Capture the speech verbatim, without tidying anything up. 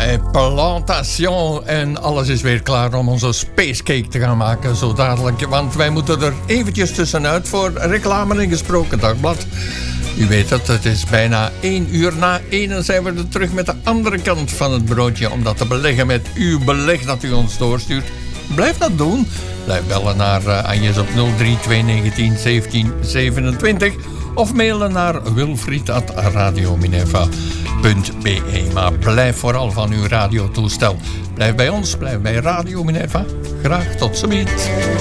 bij Plantation. En alles is weer klaar om onze spacecake te gaan maken zo dadelijk. Want wij moeten er eventjes tussenuit voor reclame in Gesproken Dagblad. U weet het, het is bijna één uur na één en zijn we er terug met de andere kant van het broodje. Om dat te beleggen met uw beleg dat u ons doorstuurt. Blijf dat doen. Blijf bellen naar uh, Agnes op nul drie twee negentien zeventien zevenentwintig. Of mailen naar wilfried at radiominerva punt b e. Maar blijf vooral van uw radiotoestel. Blijf bij ons, blijf bij Radio Minerva. Graag tot ziens.